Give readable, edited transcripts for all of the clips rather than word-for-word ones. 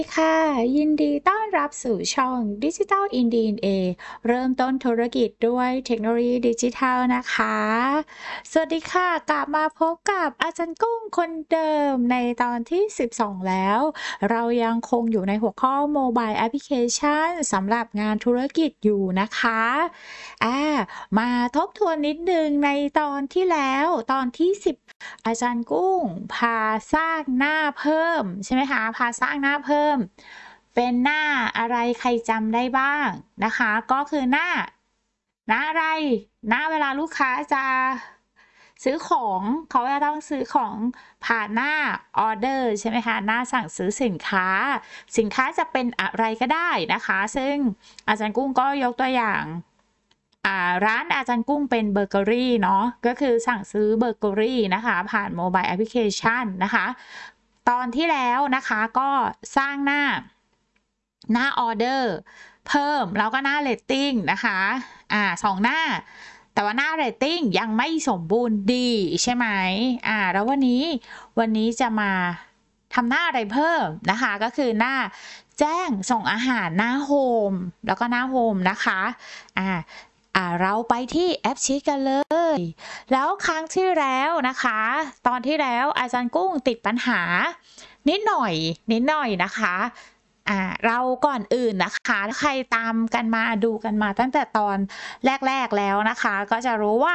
ค่ะยินดีต้อนรับสู่ช่อง Digital in DNA เริ่มต้นธุรกิจด้วยเทคโนโลยีดิจิทัลนะคะสวัสดีค่ะกลับมาพบกับอาจารย์กุ้งคนเดิมในตอนที่ 12 แล้วเรายังคงอยู่ในหัวข้อ Mobile Application สำหรับงานธุรกิจอยู่นะคะอ่ามาทบทวนนิดนึงในตอนที่แล้วตอนที่ 10อาจารย์กุ้งพาสร้างหน้าเพิ่มใช่ไหมคะพาสร้างหน้าเพิ่มเป็นหน้าอะไรใครจำได้บ้างนะคะก็คือหน้าอะไรหน้าเวลาลูกค้าจะซื้อของเขาจะต้องซื้อของผ่านหน้าออเดอร์ใช่ไหมคะหน้าสั่งซื้อสินค้าจะเป็นอะไรก็ได้นะคะซึ่งอาจารย์กุ้งก็ยกตัวอย่างร้านอาจารย์กุ้งเป็นเบเกอรี่เนาะก็คือสั่งซื้อเบเกอรี่นะคะผ่านโมบายแอปพลิเคชันนะคะตอนที่แล้วนะคะก็สร้างหน้าออเดอร์เพิ่มแล้วก็หน้าเรตติ้งนะคะสองหน้าแต่ว่าหน้าเรตติ้งยังไม่สมบูรณ์ดีใช่ไหมแล้ววันนี้จะมาทำหน้าอะไรเพิ่มนะคะก็คือหน้าแจ้งส่งอาหารหน้าโฮมแล้วก็หน้าโฮมนะคะเราไปที่แอปชีทกันเลยแล้วครั้งที่แล้วนะคะตอนที่แล้วอาจารย์กุ้งติดปัญหานิดหน่อยนะคะเราก่อนอื่นนะคะถ้าใครตามกันมาดูกันมาตั้งแต่ตอนแรกๆแล้วนะคะก็จะรู้ว่า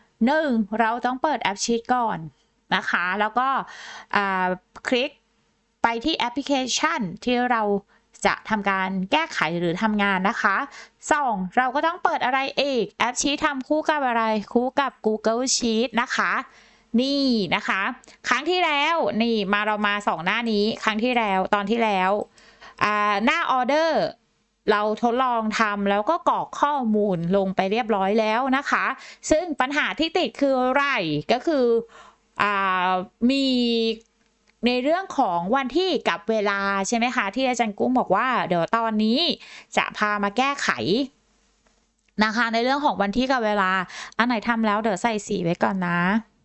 1เราต้องเปิดแอปชีทก่อนนะคะแล้วก็คลิกไปที่แอปพลิเคชันที่เราจะทำการแก้ไขหรือทำงานนะคะ2เราก็ต้องเปิดอะไรอีกแอปชีททำคู่กับอะไรคู่กับ Google Sheet นะคะนี่นะคะครั้งที่แล้วนี่เรามา2หน้านี้ครั้งที่แล้วตอนที่แล้วหน้าออเดอร์เราทดลองทำแล้วก็กรอกข้อมูลลงไปเรียบร้อยแล้วนะคะซึ่งปัญหาที่ติดคืออะไรก็คือมีในเรื่องของวันที่กับเวลาใช่ไหมคะที่อาจารย์กุ้งบอกว่าเดี๋ยวตอนนี้จะพามาแก้ไขนะคะในเรื่องของวันที่กับเวลาอันไหนทำแล้วเดี๋ยวใส่สีไว้ก่อนนะ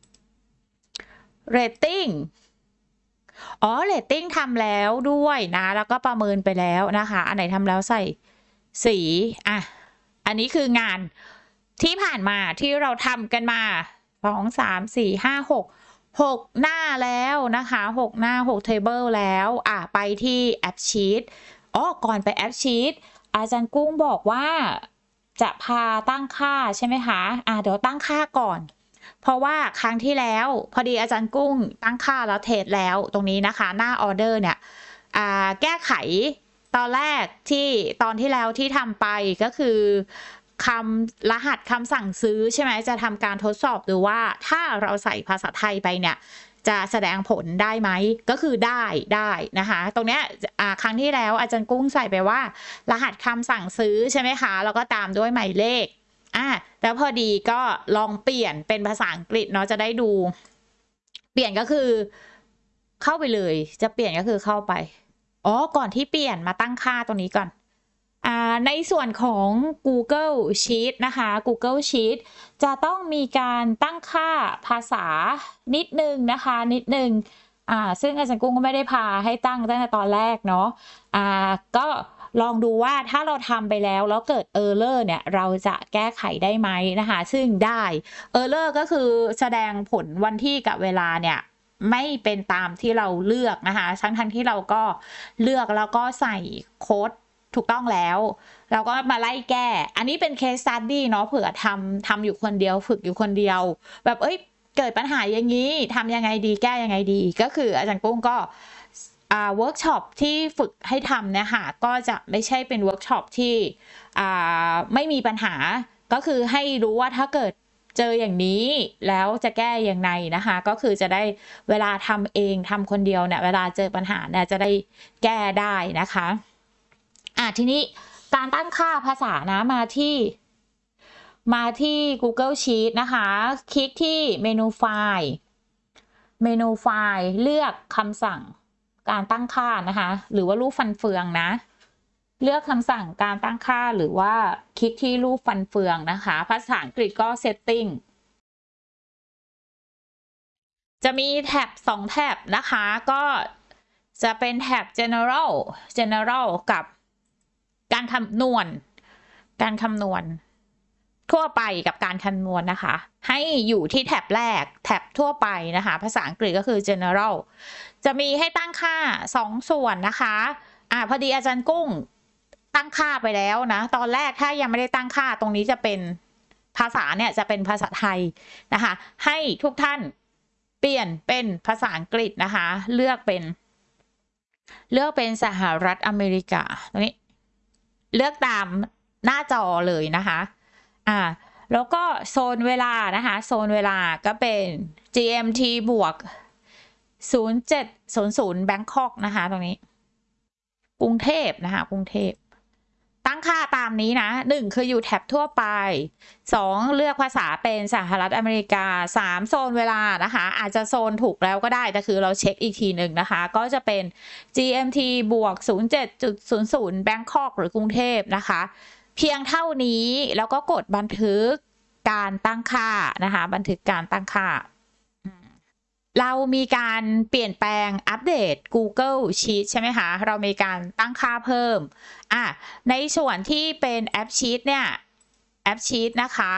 rating เรตติ้งทำแล้วด้วยนะแล้วก็ประเมินไปแล้วนะคะอันไหนทำแล้วใส่สีอันนี้คืองานที่ผ่านมาที่เราทำกันมา2 3 4 5 6หน้าแล้วนะคะ6หน้า6 table แล้วไปที่แอปชีทก่อนไปแอปชีทอาจารย์กุ้งบอกว่าจะพาตั้งค่าใช่ไหมคะเดี๋ยวตั้งค่าก่อนเพราะว่าครั้งที่แล้วพอดีอาจารย์กุ้งตั้งค่าแล้วเทสแล้วตรงนี้นะคะหน้าออเดอร์เนี่ยแก้ไขตอนแรกที่ตอนที่แล้วที่ทำไปก็คือรหัสคำสั่งซื้อใช่ไหมจะทำการทดสอบดูว่าถ้าเราใส่ภาษาไทยไปเนี่ยจะแสดงผลได้ไหมก็คือได้นะคะตรงเนี้ยครั้งที่แล้วอาจารย์กุ้งใส่ไปว่ารหัสคำสั่งซื้อใช่ไหมคะแล้วก็ตามด้วยหมายเลขแล้วพอดีก็ลองเปลี่ยนเป็นภาษาอังกฤษเนาะจะได้ดูเปลี่ยนก็คือเข้าไปเลยจะเปลี่ยนก็คือเข้าไปก่อนที่เปลี่ยนมาตั้งค่าตรงนี้ก่อนในส่วนของ Google Sheet นะคะ Google Sheet จะต้องมีการตั้งค่าภาษานิดนึงนะคะนิดนึงซึ่งอาจารย์กุ้งก็ไม่ได้พาให้ตั้งแต่ตอนแรกเนาะก็ลองดูว่าถ้าเราทำไปแล้วเกิด Error เนี่ยเราจะแก้ไขได้ไหมนะคะซึ่งได้ Error ก็คือแสดงผลวันที่กับเวลาเนี่ยไม่เป็นตามที่เราเลือกนะคะทั้งที่เราก็เลือกแล้วก็ใส่โค้ดถูกต้องแล้วเราก็มาไล่แก้อันนี้เป็น case study เนาะเผื่อทำอยู่คนเดียวฝึกอยู่คนเดียวแบบเกิดปัญหาอย่างนี้ทำยังไงดีแก้ยังไงดีก็คืออาจารย์กุ้งก็เวิร์กช็อปที่ฝึกให้ทำเนี่ยค่ะก็จะไม่ใช่เป็นเวิร์กช็อปที่ไม่มีปัญหาก็คือให้รู้ว่าถ้าเกิดเจออย่างนี้แล้วจะแก้ยังไงนะคะก็คือจะได้เวลาทำเองทำคนเดียวเนี่ยเวลาเจอปัญหาเนี่ยจะได้แก้ได้นะคะทีนี้การตั้งค่าภาษานะมาที่ Google Sheet นะคะคลิกที่เมนูไฟล์เลือกคำสั่งการตั้งค่านะคะหรือว่ารูปฟันเฟืองนะเลือกคำสั่งการตั้งค่าหรือว่าคลิกที่รูปฟันเฟืองนะคะภาษาอังกฤษก็ setting จะมีแท็บ2แท็บนะคะก็จะเป็นแท็บ general กับการคำนวณทั่วไปกับการคำนวณนะคะให้อยู่ที่แท็บแรกแท็บทั่วไปนะคะภาษาอังกฤษก็คือ general จะมีให้ตั้งค่า2ส่วนนะคะพอดีอาจารย์กุ้งตั้งค่าไปแล้วนะตอนแรกถ้ายังไม่ได้ตั้งค่าตรงนี้จะเป็นภาษาเนี่ยจะเป็นภาษาไทยนะคะให้ทุกท่านเปลี่ยนเป็นภาษาอังกฤษนะคะเลือกเป็นสหรัฐอเมริกาตรงนี้เลือกตามหน้าจอเลยนะคะแล้วก็โซนเวลานะคะโซนเวลาก็เป็น GMT บวก0700 Bangkok นะคะตรงนี้กรุงเทพนะคะกรุงเทพตั้งค่าตามนี้นะ1คืออยู่แท็บทั่วไป2เลือกภาษาเป็นสหรัฐอเมริกา3โซนเวลานะคะอาจจะโซนถูกแล้วก็ได้แต่คือเราเช็คอีกทีหนึ่งนะคะก็จะเป็น GMT บวก0700 Bangkok หรือกรุงเทพนะคะเพียงเท่านี้แล้วก็กดบันทึกการตั้งค่านะคะบันทึกการตั้งค่าเรามีการเปลี่ยนแปลงอัปเดต Google Sheet ใช่ไหมคะเรามีการตั้งค่าเพิ่มในส่วนที่เป็นแอป Sheet เนี่ยแอป Sheet นะคะ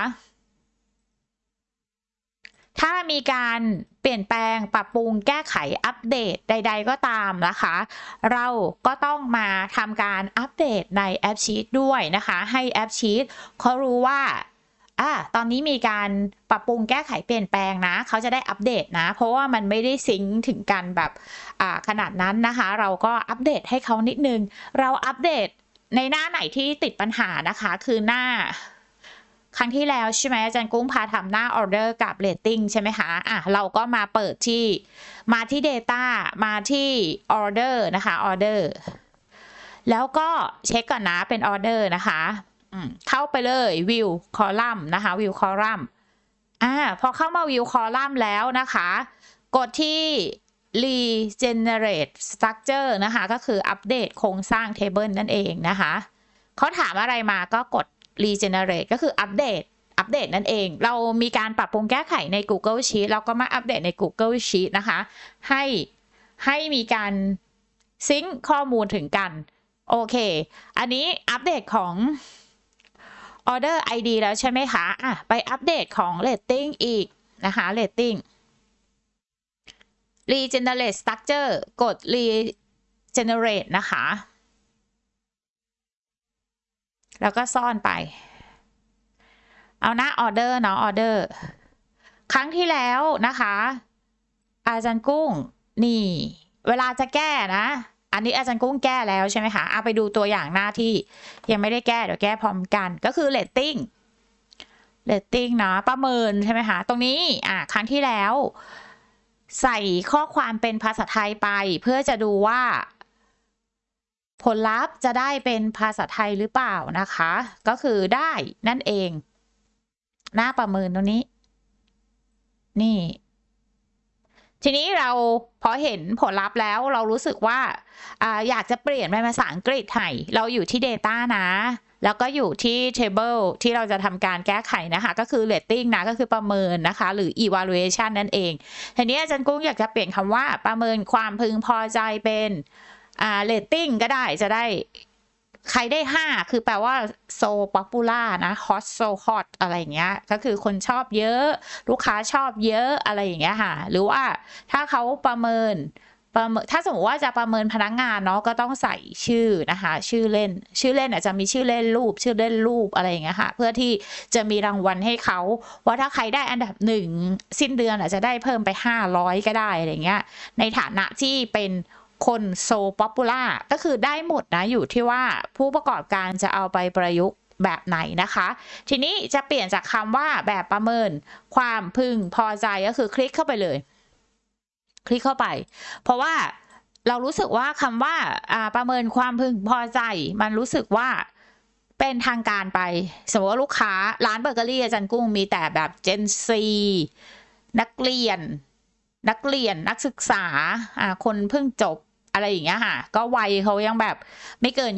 ถ้ามีการเปลี่ยนแปลงปรับปรุงแก้ไขอัปเดตใดๆก็ตามนะคะเราก็ต้องมาทำการอัปเดตในแอป Sheet ด้วยนะคะให้แอป Sheet เขารู้ว่าตอนนี้มีการปรับปรุงแก้ไขเปลี่ยนแปลงนะเขาจะได้อัปเดตนะเพราะว่ามันไม่ได้ซิงค์ถึงกันแบบขนาดนั้นนะคะเราก็อัปเดตให้เขานิดนึงเราอัปเดตในหน้าไหนที่ติดปัญหานะคะคือหน้าครั้งที่แล้วใช่ไหมอาจารย์กุ้งพาทำหน้าออเดอร์กับเรตติ้งใช่ไหมคะเราก็มาเปิดมาที่ Data มาที่ออเดอร์นะคะออเดอร์แล้วก็เช็คก่อนนะเป็นออเดอร์นะคะเข้าไปเลย view column นะคะ view column พอเข้ามา view column แล้วนะคะกดที่ regenerate structure นะคะก็คืออัปเดตโครงสร้าง table นั่นเองนะคะเขาถามอะไรมาก็กด regenerate ก็คืออัปเดตนั่นเองเรามีการปรับปรุงแก้ไขใน Google Sheet เราก็มาอัปเดตใน Google Sheet นะคะให้มีการซิงค์ข้อมูลถึงกันโอเคอันนี้อัปเดตของ Order ID แล้วใช่ไหมคะไปอัปเดตของ Rating อีกนะคะ Rating Regenerate Structure กด Regenerate นะคะแล้วก็ซ่อนไปเอาหน้า Order เนาะ Order ครั้งที่แล้วนะคะอาจารย์กุ้งนี่เวลาจะแก้นะอันนี้อาจารย์กุ้งแก้แล้วใช่ไหมคะไปดูตัวอย่างหน้าที่ยังไม่ได้แก้เดี๋ยวแก้พร้อมกันก็คือ rating นะประเมินใช่ไหมคะตรงนี้ครั้งที่แล้วใส่ข้อความเป็นภาษาไทยไปเพื่อจะดูว่าผลลัพธ์จะได้เป็นภาษาไทยหรือเปล่านะคะก็คือได้นั่นเองหน้าประเมินตรงนี้นี่ทีนี้เราพอเห็นผลลัพธ์แล้วเรารู้สึกว่าอยากจะเปลี่ยนเป็นภาษาอังกฤษให้เราอยู่ที่ Data นะแล้วก็อยู่ที่ Table ที่เราจะทำการแก้ไขนะคะก็คือ Rating นะก็คือประเมินนะคะหรือ Evaluation นั่นเองทีนี้อาจารย์กุ้งอยากจะเปลี่ยนคำว่าประเมินความพึงพอใจเป็นRating ก็ได้จะได้ใครได้5คือแปลว่า so popular นะ hot so hot อะไรอย่างเงี้ยก็คือคนชอบเยอะลูกค้าชอบเยอะอะไรอย่างเงี้ยค่ะหรือว่าถ้าเขาประเมินถ้าสมมติว่าจะประเมินพนักงานเนาะก็ต้องใส่ชื่อนะคะชื่อเล่นอาจจะมีชื่อเล่นรูปอะไรอย่างเงี้ยค่ะเพื่อที่จะมีรางวัลให้เขาว่าถ้าใครได้อันดับ1สิ้นเดือนอาจจะได้เพิ่มไป500ก็ได้อะไรเงี้ยในฐานะที่เป็นคนโซป๊อปปูล่าก็คือได้หมดนะอยู่ที่ว่าผู้ประกอบการจะเอาไปประยุกต์แบบไหนนะคะทีนี้จะเปลี่ยนจากคำว่าแบบประเมินความพึงพอใจก็คือคลิกเข้าไปเลยคลิกเข้าไปเพราะว่าเรารู้สึกว่าคำว่าประเมินความพึงพอใจมันรู้สึกว่าเป็นทางการไปสมมติว่าลูกค้าร้านเบเกอรี่อาจารย์กุ้งมีแต่แบบเจนซีนักเรียนนักศึกษาคนเพิ่งจบอะไรอย่างเงี้ยค่ะก็วัยเขายังแบบไม่เกิน